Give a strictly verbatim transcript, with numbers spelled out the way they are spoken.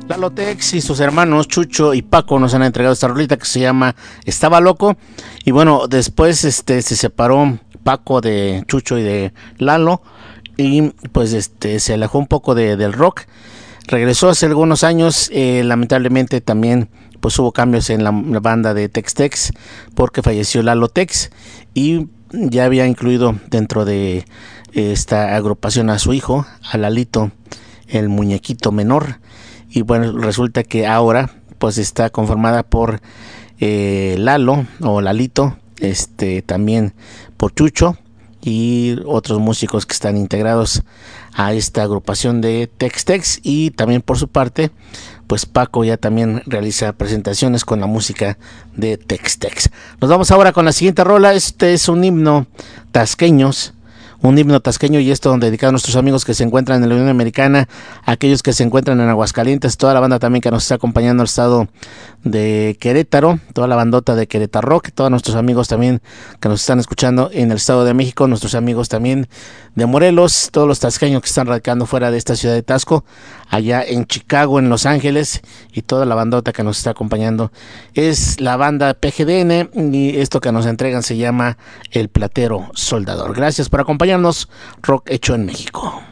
Lalo Tex y sus hermanos Chucho y Paco nos han entregado esta rolita que se llama Estaba Loco. Y bueno, después este se separó Paco de Chucho y de Lalo, y pues este se alejó un poco de, del rock. Regresó hace algunos años, eh, lamentablemente también pues hubo cambios en la, la banda de Tex Tex porque falleció Lalo Tex, y ya había incluido dentro de esta agrupación a su hijo, a Lalito, el muñequito menor. Y bueno, resulta que ahora pues está conformada por eh, Lalo o Lalito, este también por Chucho y otros músicos que están integrados a esta agrupación de Tex Tex. Y también por su parte pues Paco ya también realiza presentaciones con la música de Tex Tex. Nos vamos ahora con la siguiente rola. Este es un himno tasqueños, un himno tasqueño, y esto dedicado a nuestros amigos que se encuentran en la Unión Americana, aquellos que se encuentran en Aguascalientes, toda la banda también que nos está acompañando al estado de Querétaro, toda la bandota de Querétaro Rock, todos nuestros amigos también que nos están escuchando en el estado de México, nuestros amigos también de Morelos, todos los tasqueños que están radicando fuera de esta ciudad de Tasco, allá en Chicago, en Los Ángeles, y toda la bandota que nos está acompañando. Es la banda P G D N, y esto que nos entregan se llama El Platero Soldador. Gracias por acompañarnos. Rock hecho en México.